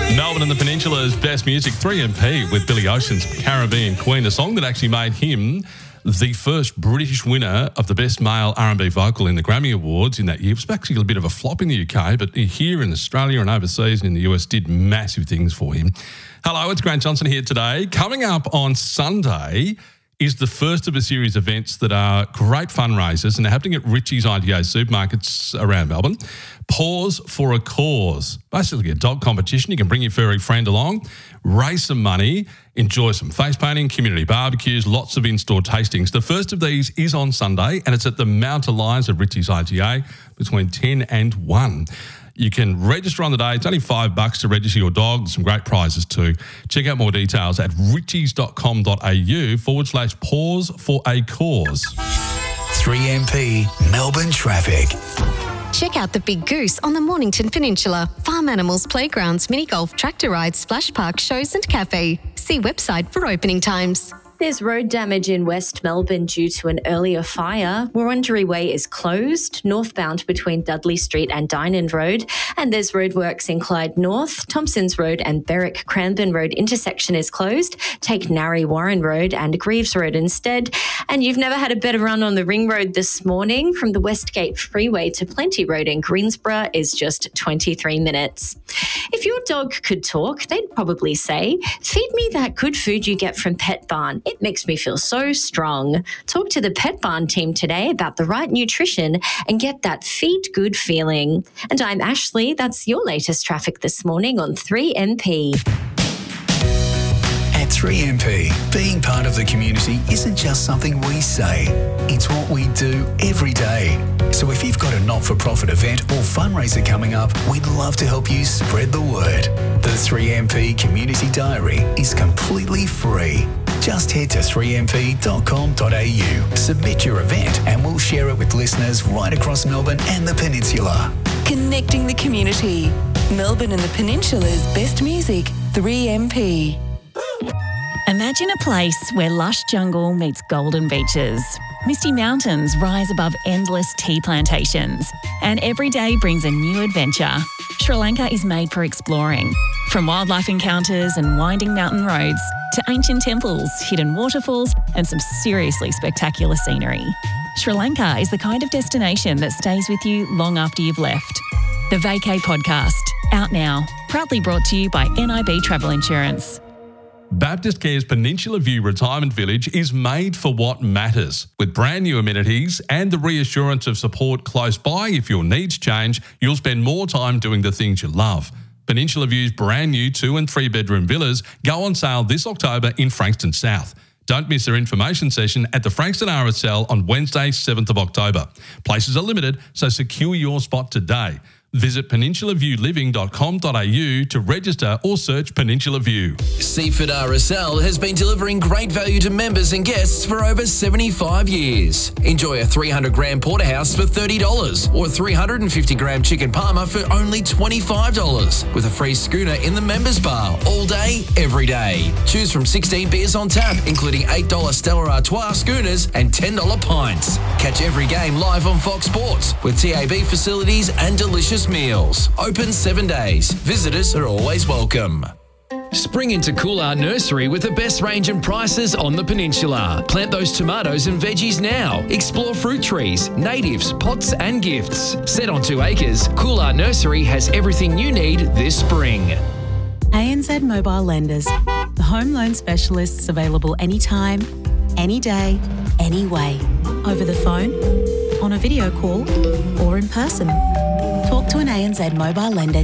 Melbourne and the Peninsula's best music, 3MP with Billy Ocean's Caribbean Queen, a song that actually made him the first British winner of the best male R&B vocal in the Grammy Awards in that year. It was actually a bit of a flop in the UK, but here in Australia and overseas and in the US did massive things for him. Hello, it's Grant Johnson here today. Coming up on Sunday is the first of a series of events that are great fundraisers and they're happening at Richie's IGA supermarkets around Melbourne. Pause for a Cause. Basically a dog competition. You can bring your furry friend along, raise some money, enjoy some face painting, community barbecues, lots of in-store tastings. The first of these is on Sunday and it's at the Mount Elias at Richie's IGA between 10 and 1. You can register on the day. It's only $5 to register your dog. There's some great prizes too. Check out more details at richies.com.au/pause for a cause. 3MP Melbourne traffic. Check out the Big Goose on the Mornington Peninsula. Farm animals, playgrounds, mini golf, tractor rides, splash park, shows and cafe. See website for opening times. There's road damage in West Melbourne due to an earlier fire. Wurundjeri Way is closed, northbound between Dudley Street and Dinan Road. And there's roadworks in Clyde North. Thompsons Road and Berwick Cranbourne Road intersection is closed. Take Narre Warren Road and Greaves Road instead. And you've never had a better run on the Ring Road this morning. From the Westgate Freeway to Plenty Road in Greensborough is just 23 minutes. If your dog could talk, they'd probably say, "Feed me that good food you get from Pet Barn. It makes me feel so strong." Talk to the Pet Barn team today about the right nutrition and get that feed good feeling. And I'm Ashley. That's your latest traffic this morning on 3MP. At 3MP, being part of the community isn't just something we say, it's what we do every day. So if you've got a not-for-profit event or fundraiser coming up, we'd love to help you spread the word. The 3MP Community Diary is completely free. Just head to 3mp.com.au, submit your event and we'll share it with listeners right across Melbourne and the Peninsula. Connecting the community. Melbourne and the Peninsula's best music, 3MP. Imagine a place where lush jungle meets golden beaches. Misty mountains rise above endless tea plantations. And every day brings a new adventure. Sri Lanka is made for exploring. From wildlife encounters and winding mountain roads to ancient temples, hidden waterfalls and some seriously spectacular scenery. Sri Lanka is the kind of destination that stays with you long after you've left. The Vacay Podcast, out now. Proudly brought to you by NIB Travel Insurance. Baptist Care's Peninsula View Retirement Village is made for what matters. With brand new amenities and the reassurance of support close by if your needs change, you'll spend more time doing the things you love. Peninsula View's brand new 2 and 3 bedroom villas go on sale this October in Frankston South. Don't miss their information session at the Frankston RSL on Wednesday, 7th of October. Places are limited, so secure your spot today. Visit peninsulaviewliving.com.au to register or search Peninsula View. Seaford RSL has been delivering great value to members and guests for over 75 years. Enjoy a 300-gram porterhouse for $30 or 350-gram chicken parma for only $25 with a free schooner in the members bar all day, every day. Choose from 16 beers on tap, including $8 Stella Artois schooners and $10 pints. Catch every game live on Fox Sports with TAB facilities and delicious meals. Open 7 days. Visitors are always welcome. Spring into Cool Art Nursery with the best range and prices on the Peninsula. Plant those tomatoes and veggies now. Explore fruit trees, natives, pots and gifts. Set on 2 acres, Cool Art Nursery has everything you need this spring. ANZ Mobile Lenders, the home loan specialists available anytime, any day, any way. Over the phone, on a video call or in person. Talk to an ANZ Mobile Lender